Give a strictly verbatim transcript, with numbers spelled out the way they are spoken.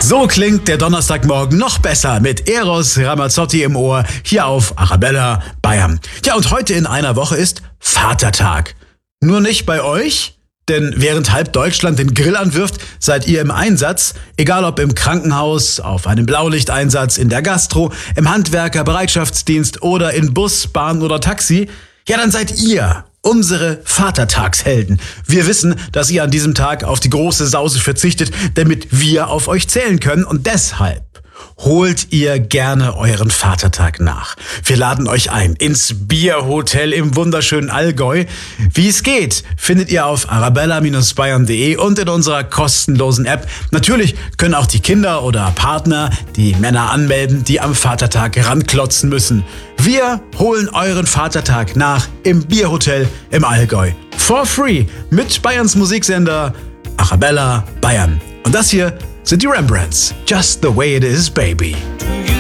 So klingt der Donnerstagmorgen noch besser mit Eros Ramazzotti im Ohr hier auf Arabella Bayern. Ja, und heute in einer Woche ist Vatertag. Nur nicht bei euch, denn während halb Deutschland den Grill anwirft, seid ihr im Einsatz. Egal ob im Krankenhaus, auf einem Blaulichteinsatz, in der Gastro, im Handwerker, Bereitschaftsdienst oder in Bus, Bahn oder Taxi. Ja, dann seid ihr unsere Vatertagshelden. Wir wissen, dass ihr an diesem Tag auf die große Sause verzichtet, damit wir auf euch zählen können. Und deshalb holt ihr gerne euren Vatertag nach. Wir laden euch ein ins Bierhotel im wunderschönen Allgäu. Wie es geht, findet ihr auf arabella Bindestrich bayern punkt de und in unserer kostenlosen App. Natürlich können auch die Kinder oder Partner die Männer anmelden, die am Vatertag ranklotzen müssen. Wir holen euren Vatertag nach im Bierhotel im Allgäu. For free mit Bayerns Musiksender Arabella Bayern. Und das hier sind die Rembrandts. Just the way it is, baby.